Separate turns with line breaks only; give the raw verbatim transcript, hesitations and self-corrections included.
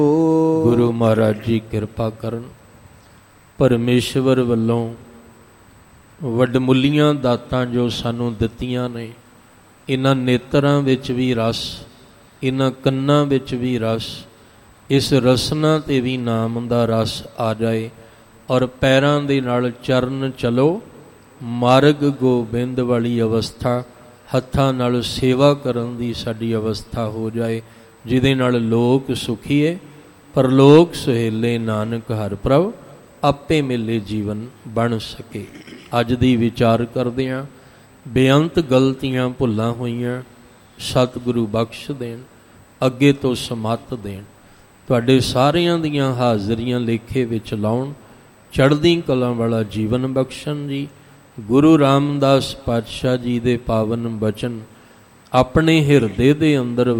ਗੁਰੂ ਮਹਾਰਾਜ ਜੀ ਕਿਰਪਾ ਕਰਨ। ਪਰਮੇਸ਼ਵਰ ਵੱਲੋਂ ਵੱਡਮੁੱਲੀਆਂ ਦਾਤਾਂ ਜੋ ਸਾਨੂੰ ਦਿੱਤੀਆਂ ਨੇ, ਇਹਨਾਂ ਨੇਤਰਾਂ ਵਿੱਚ ਵੀ ਰਸ, ਇਹਨਾਂ ਕੰਨਾਂ ਵਿੱਚ ਵੀ ਰਸ, ਇਸ ਰਸਨਾ 'ਤੇ ਵੀ ਨਾਮ ਦਾ ਰਸ ਆ ਜਾਏ ਔਰ ਪੈਰਾਂ ਦੇ ਨਾਲ ਚਰਨ ਚਲੋ, ਮਾਰਗ ਗੋਬਿੰਦ ਵਾਲੀ ਅਵਸਥਾ, ਹੱਥਾਂ ਨਾਲ ਸੇਵਾ ਕਰਨ ਦੀ ਸਾਡੀ ਅਵਸਥਾ ਹੋ ਜਾਏ, ਜਿਹਦੇ ਨਾਲ ਲੋਕ ਸੁਖੀਏ ਪਰਲੋਕ ਸੁਹੇਲੇ, ਨਾਨਕ ਹਰਿ ਪ੍ਰਭ ਆਪੇ ਮਿਲੇ ਜੀਵਨ ਬਣ ਸਕੇ। ਅੱਜ ਦੀ ਵਿਚਾਰ ਕਰਦੇ ਹਾਂ, ਬੇਅੰਤ ਗਲਤੀਆਂ ਭੁੱਲਾਂ ਹੋਈਆਂ, ਸਤਿਗੁਰੂ ਬਖਸ਼ ਦੇਣ, ਅੱਗੇ ਤੋਂ ਸਮੱਤ ਦੇਣ, ਤੁਹਾਡੇ ਸਾਰਿਆਂ ਦੀਆਂ ਹਾਜ਼ਰੀਆਂ ਲੇਖੇ ਵਿੱਚ ਲਾਉਣ, ਚੜ੍ਹਦੀ ਕਲਾ ਵਾਲਾ ਜੀਵਨ ਬਖਸ਼ਣ ਜੀ। ਗੁਰੂ ਰਾਮਦਾਸ ਪਾਤਸ਼ਾਹ ਜੀ ਦੇ ਪਾਵਨ ਬਚਨ ਆਪਣੇ ਹਿਰਦੇ ਦੇ ਅੰਦਰ